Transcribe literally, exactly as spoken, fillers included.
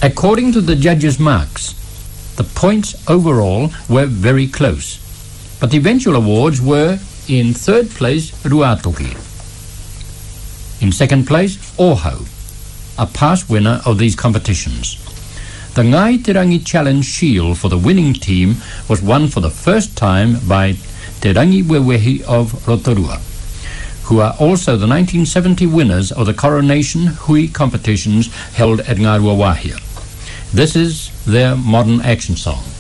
According to the judges' marks, the points overall were very close, but the eventual awards were in third place Ruatoki, in second place Oahu, a past winner of these competitions. The Ngai Te Rangi Challenge Shield for the winning team was won for the first time by Te Rangi Wewehi of Rotorua, who are also the nineteen seventy winners of the Coronation Hui competitions held at Ngārua Wāhia. This is their modern action song.